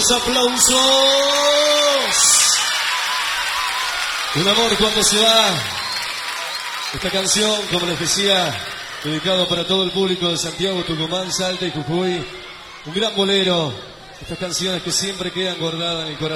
los aplausos. Un amor cuando se va. Esta canción, como les decía, dedicado para todo el público de Santiago, Tucumán, Salta y Jujuy. Un gran bolero. Estas canciones que siempre quedan guardadas en el corazón.